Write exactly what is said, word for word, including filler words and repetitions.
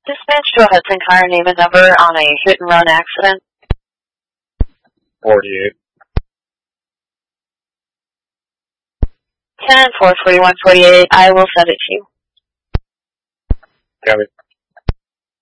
Dispatch to a Hudson car, name and number on a hit-and-run accident. forty-eight. ten four forty-one forty-eight, I will send it to you. Got it.